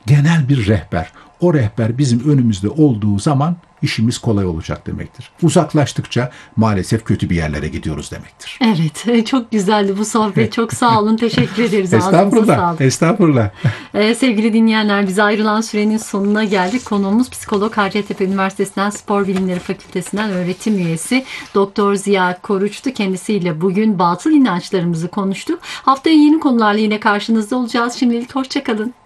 genel bir rehber. O rehber bizim önümüzde olduğu zaman işimiz kolay olacak demektir. Uzaklaştıkça maalesef kötü bir yerlere gidiyoruz demektir. Evet, çok güzeldi bu sohbet. Çok sağ olun, teşekkür ederiz. Ağzınıza Estağfurullah, sağlık. estağfurullah. Sevgili dinleyenler, bize ayrılan sürenin sonuna geldik. Konuğumuz psikolog, Hacettepe Üniversitesi'nden Spor Bilimleri Fakültesinden öğretim üyesi Doktor Ziya Koruç'tu. Kendisiyle bugün batıl inançlarımızı konuştuk. Haftaya yeni konularla yine karşınızda olacağız. Şimdilik hoşça kalın.